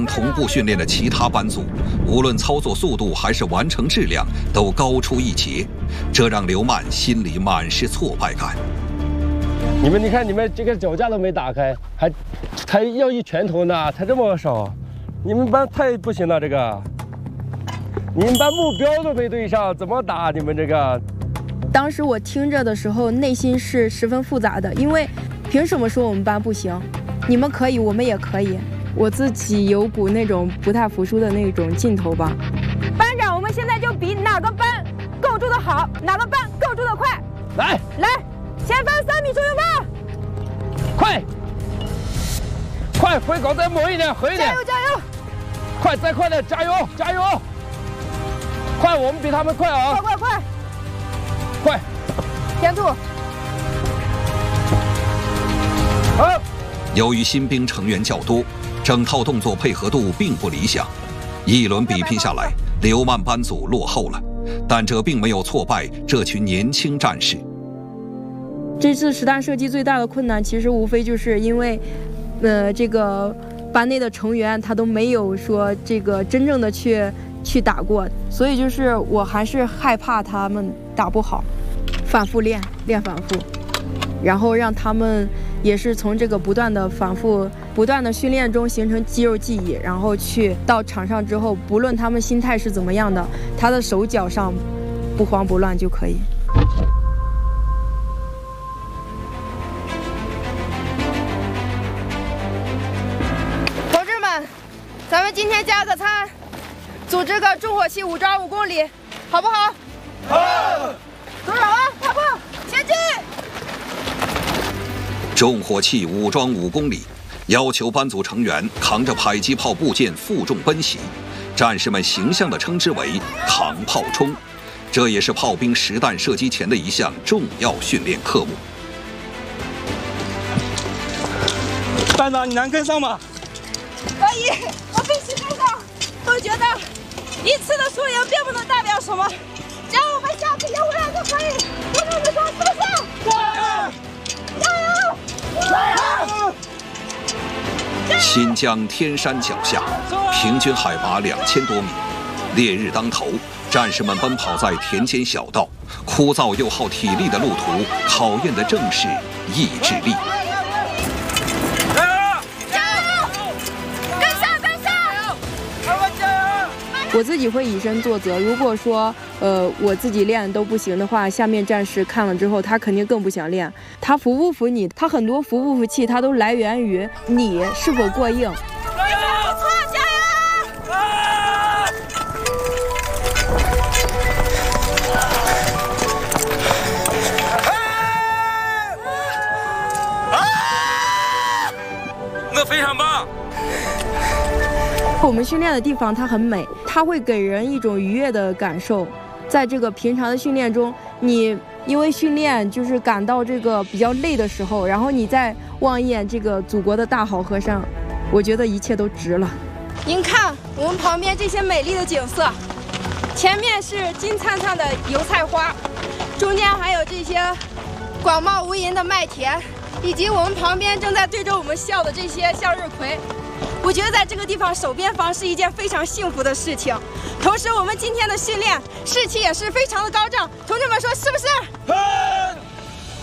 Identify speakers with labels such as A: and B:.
A: 同步训练的其他班组，无论操作速度还是完成质量都高出一截，这让刘曼心里满是挫败感。
B: 你看你们这个脚架都没打开，才要一拳头呢，才这么少，你们班太不行了，这个，你们班目标都没对上，怎么打你们这个？
C: 当时我听着的时候，内心是十分复杂的，因为凭什么说我们班不行？你们可以，我们也可以。我自己有股那种不太服输的那种劲头吧。
D: 班长，我们现在就比哪个班构筑的好，哪个班构筑的快。
B: 来，
D: 前方3米钟有吗？
B: 快，回狗再猛一点，狠一点！
D: 加油！
B: 快，再快点，加油！快，我们比他们快啊！快！
D: 添速！
B: 好。
A: 由于新兵成员较多，整套动作配合度并不理想。一轮比拼下来，刘曼班组落后了，但这并没有挫败这群年轻战士。
C: 这次实弹射击最大的困难，其实无非就是因为，这个班内的成员他都没有说这个真正的去打过，所以就是我还是害怕他们打不好，反复练反复，然后让他们也是从这个不断的训练中形成肌肉记忆，然后去到场上之后，不论他们心态是怎么样的，他的手脚上不慌不乱就可以。
D: 同志们，咱们今天加个餐，组织个重火器武装5公里，好不好？好。多少啊？大炮，前进！
A: 重火器武装5公里，要求班组成员扛着迫击炮部件负重奔袭，战士们形象地称之为“扛炮冲”，这也是炮兵实弹射击前的一项重要训练科目。
E: 班长，你能跟上吗？
D: 可以，我必须跟上。我觉得一次的输赢并不能代表什么，只要我们下次赢回来就可以。同志们说是不是？加油！
A: 新疆天山脚下，平均海拔2000多米，烈日当头，战士们奔跑在田间小道，枯燥又耗体力的路途，考验的正是意志力。
C: 我自己会以身作则，如果说我自己练都不行的话，下面战士看了之后，他肯定更不想练。他服不服你，他很多服不服气，他都来源于你是否过硬。
E: 我非常棒。
C: 我们训练的地方它很美，它会给人一种愉悦的感受。在这个平常的训练中，你因为训练就是感到这个比较累的时候，然后你再望一眼这个祖国的大好河山，我觉得一切都值了。
D: 您看我们旁边这些美丽的景色，前面是金灿灿的油菜花，中间还有这些广袤无垠的麦田，以及我们旁边正在对着我们笑的这些向日葵。我觉得在这个地方守边防是一件非常幸福的事情，同时我们今天的训练士气也是非常的高涨，同志们说是不是？